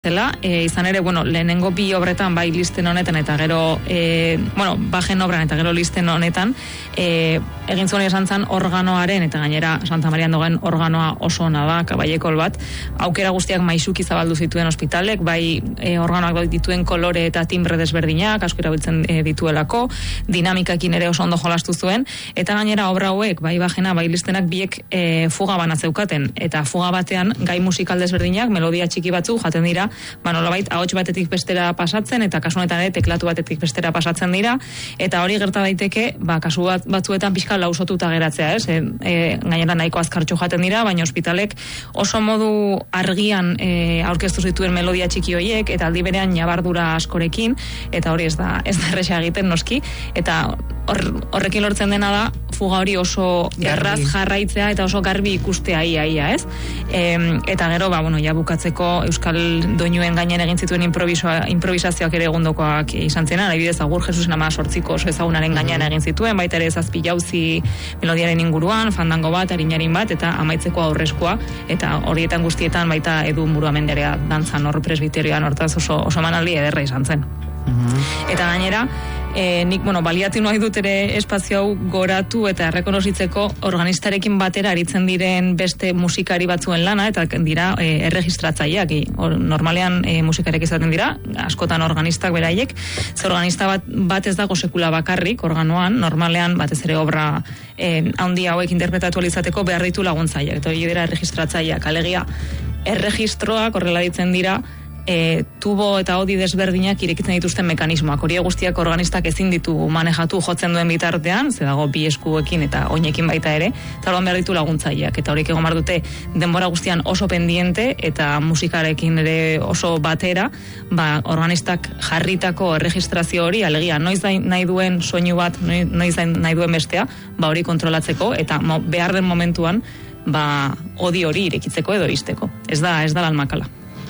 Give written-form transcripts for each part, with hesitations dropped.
Izan ere, lehenengo bi obretan, bai listen honetan eta gero, bajen obran eta gero listen honetan, egin zuen esan zan organoaren, eta gainera Santa Marian dogen organoa oso ona da, kabaiekol bat, aukera guztiak maisuki zabaldu zituen ospitalek, bai organoak dituen kolore eta timbre desberdinak, asko erabiltzen dituelako, dinamikakin ere oso ondo jolastu zuen, eta gainera obra hauek, bai bajena, bai listenak biek fuga bana zeukaten, eta fuga batean gai musikal desberdinak, melodia txiki batzuk jaten dira, nolabait ahots batetik bestera pasatzen eta kasu honetan ere teklatu batetik bestera pasatzen dira eta hori gerta daiteke kasu batzuetan pixka lausotuta geratzea, gainera nahiko azkartxo jaten dira, baina ospitalek oso modu argian aurkeztu zituen melodia txiki horiek eta aldi berean ñabardura askorekin eta hori ez da erresa egiten noski eta horrekin lortzen dena da fuga hori oso erraz jarraitzea eta oso garbi ikustea ia, ez? Eta gero, ja bukatzeko Euskal doinuen gainean egin zituen improvisazioak ere egundokoak izan zena, adibidez Agur Jesusen 18ko oso ezagunaren gainean egin zituen, baita ere 7 jauzi melodiaren inguruan, fandango bat, arinarin bat, eta amaitzeko aurrezkoa, eta horietan guztietan baita Edu Muruamenderea dantzan hor presbiterioan, hortaz oso emanaldi ederra izan zen. Eta gainera, nik, baliatu nahi dut ere espazio hau goratu eta errekonozitzeko organistarekin batera aritzen diren beste musikari batzuen lana, eta dira erregistratzaileak. Normalean musikarek izaten dira, askotan organistak beraiek, ze organista bat ez dago sekula bakarrik organoan, normalean batez ere obra handi hauek interpretatu alizateko behar ditu laguntzaileak, eta hori dira erregistratzaileak, alegia erregistroak horrela ditzen dira, tubo eta odi desberdinak irekitzen dituzten mekanismoak. Hori guztiak organistak ezin ditu manejatu jotzen duen bitartean, ze dago bi eskuekin eta oinekin baita ere, eta behar ditu laguntzaileak. Eta horiek egon behar dute denbora guztian oso pendiente eta musikarekin ere oso batera, organistak jarritako erregistrazio hori, alegia, noiz nahi duen soinu bat, noiz nahi duen bestea, hori kontrolatzeko, eta behar den momentuan, odi hori irekitzeko edo izteko. Ez da almakala.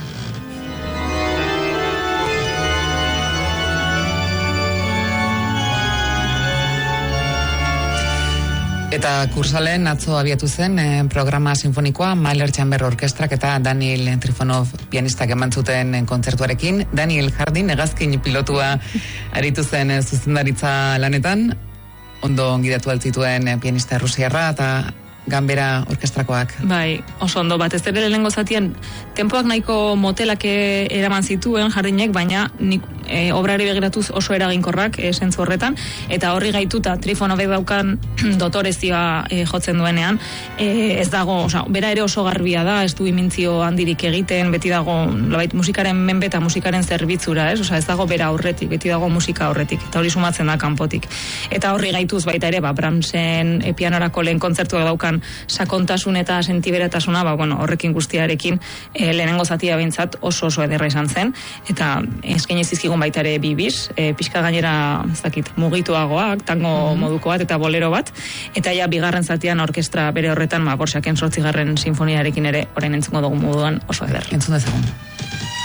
Eta Kursalen atzo abiatu zen programa sinfonikoa Mahler Chamber Orkestrak eta Daniel Trifonov pianistak eman zuten kontzertuarekin. Daniel Jardin hegazkin pilotua aritu zen zuzendaritza lanetan, ondo ongidatu altzituen pianista errusiarra eta Ganbera orkestrakoak. Bai, oso ondo, batez ere lehenengo zatian tempoak nahiko motelak eraman zituen Jardinek, baina nik obrari begiratuz oso eraginkorrak zentzu horretan, eta horri gaituta Trifonovek daukan dotorezioa jotzen duenean, ez dago, bera ere oso garbia da, ez du imintzio handirik egiten, beti dago musikaren menpe eta musikaren zerbitzura, ez dago bera aurretik, beti dago musika aurretik, eta hori sumatzen da kanpotik. Eta horri gaituz baita ere, Brahmsen pianorako lehen kontzertuak daukan sakontasun eta sentiberatasuna, horrekin guztiarekin lehenengo zatia behintzat oso ederra izan zen, eta eskaini zizkigun baita ere bibiz, pixka gainera mugituagoak, tango moduko bat eta bolero bat, eta ja bigarren zatian orkestra bere horretan, Borsaken 8. sinfoniarekin ere orain entzungo dugu moduan oso eder. Entzun dezagun.